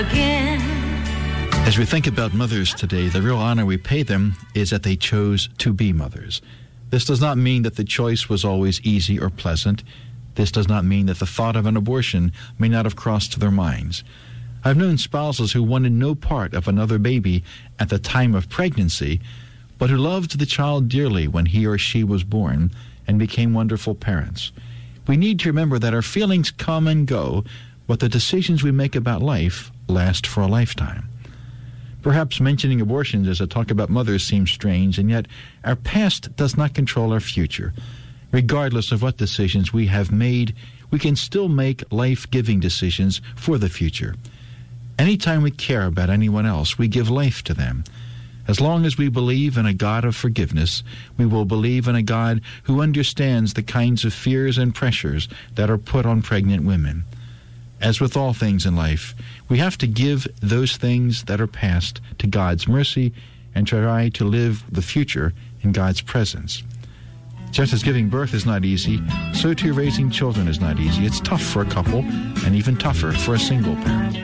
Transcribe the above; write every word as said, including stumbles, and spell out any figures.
As we think about mothers today, the real honor we pay them is that they chose to be mothers. This does not mean that the choice was always easy or pleasant. This does not mean that the thought of an abortion may not have crossed their minds. I've known spouses who wanted no part of another baby at the time of pregnancy, but who loved the child dearly when he or she was born and became wonderful parents. We need to remember that our feelings come and go, but the decisions we make about life last for a lifetime. Perhaps mentioning abortions as a talk about mothers seems strange, and yet our past does not control our future. Regardless of what decisions we have made, we can still make life-giving decisions for the future. Anytime we care about anyone else, we give life to them. As long as we believe in a God of forgiveness, we will believe in a God who understands the kinds of fears and pressures that are put on pregnant women. As with all things in life, we have to give those things that are past to God's mercy and try to live the future in God's presence. Just as giving birth is not easy, so too raising children is not easy. It's tough for a couple and even tougher for a single parent.